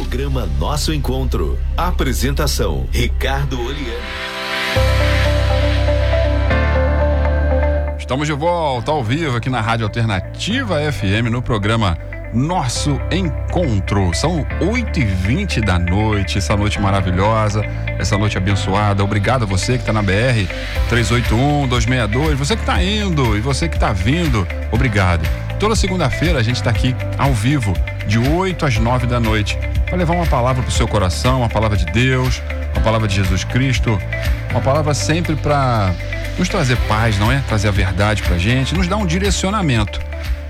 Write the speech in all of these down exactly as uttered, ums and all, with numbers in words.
Programa Nosso Encontro. Apresentação: Ricardo Oliano. Estamos de volta ao vivo aqui na Rádio Alternativa F M no programa Nosso Encontro. São oito e vinte da noite, essa noite maravilhosa, essa noite abençoada. Obrigado a você que está na B R três oito um, dois seis dois, você que está indo e você que está vindo, obrigado. Toda segunda-feira a gente está aqui ao vivo, de oito às nove da noite, para levar uma palavra para o seu coração, uma palavra de Deus, uma palavra de Jesus Cristo, uma palavra sempre para nos trazer paz, não é? Trazer a verdade pra gente, nos dar um direcionamento.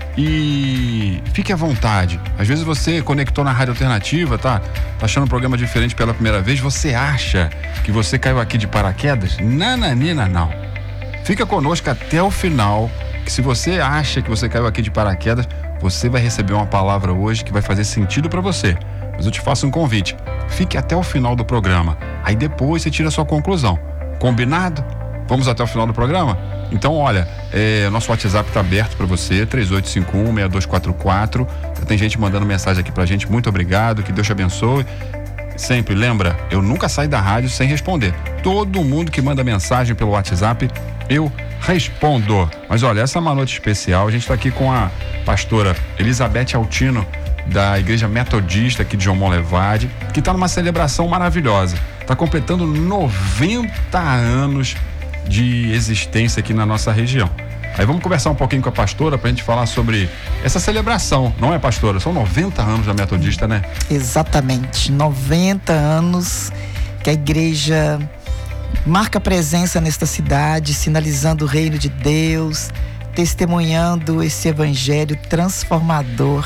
E fique à vontade. Às vezes você conectou na Rádio Alternativa, tá? Tá achando um programa diferente pela primeira vez, você acha que você caiu aqui de paraquedas? Nananina, não. Fica conosco até o final, que se você acha que você caiu aqui de paraquedas, você vai receber uma palavra hoje que vai fazer sentido pra você. Mas eu te faço um convite. Fique até o final do programa. Aí depois você tira a sua conclusão. Combinado? Vamos até o final do programa? Então, olha, é, nosso WhatsApp está aberto para você, três oito cinco um, seis dois quatro quatro. Já tem gente mandando mensagem aqui pra gente, muito obrigado, que Deus te abençoe. Sempre, lembra, eu nunca saio da rádio sem responder. Todo mundo que manda mensagem pelo WhatsApp, eu respondo. Mas olha, essa é uma noite especial, a gente está aqui com a pastora Elizabeth Altino, da Igreja Metodista aqui de João Monlevade, que está numa celebração maravilhosa. Está completando noventa anos de existência aqui na nossa região. Aí vamos conversar um pouquinho com a pastora pra gente falar sobre essa celebração, não é, pastora? São noventa anos da Metodista, né? Exatamente, noventa anos que a igreja marca presença nesta cidade, sinalizando o reino de Deus, testemunhando esse evangelho transformador.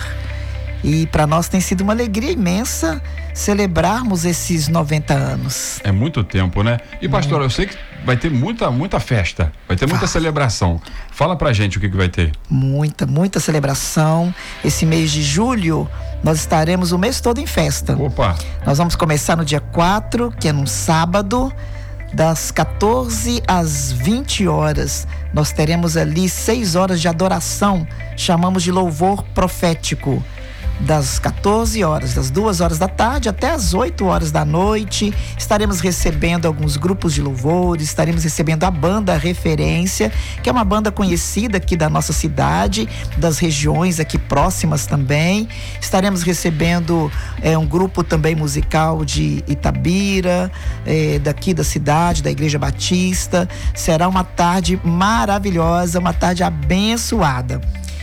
E para nós tem sido uma alegria imensa celebrarmos esses noventa anos. É muito tempo, né? E pastor, eu sei que vai ter muita, muita festa, vai ter muita vai. celebração. Fala pra gente o que, que vai ter. Muita, muita celebração. Esse mês de julho, nós estaremos o mês todo em festa. Opa! Nós vamos começar no dia quatro, que é num sábado, das quatorze às vinte horas. Nós teremos ali seis horas de adoração, chamamos de louvor profético. Das quatorze horas, das duas horas da tarde até as oito horas da noite, estaremos recebendo alguns grupos de louvores, estaremos recebendo a banda Referência, que é uma banda conhecida aqui da nossa cidade, das regiões aqui próximas também. Estaremos recebendo é, um grupo também musical de Itabira, é, daqui da cidade, da Igreja Batista. Será uma tarde maravilhosa, uma tarde abençoada.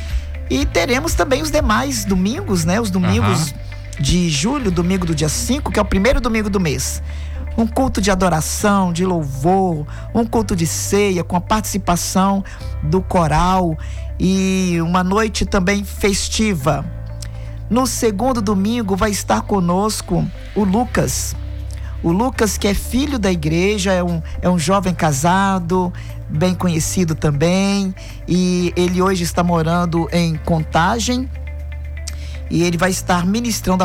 E teremos também os demais domingos, né? Os domingos uhum. de julho, domingo do dia cinco, que é o primeiro domingo do mês. Um culto de adoração, de louvor, um culto de ceia com a participação do coral e uma noite também festiva. No segundo domingo vai estar conosco o Lucas. O Lucas, que é filho da igreja, é um, é um jovem casado, bem conhecido também, e ele hoje está morando em Contagem, e ele vai estar ministrando a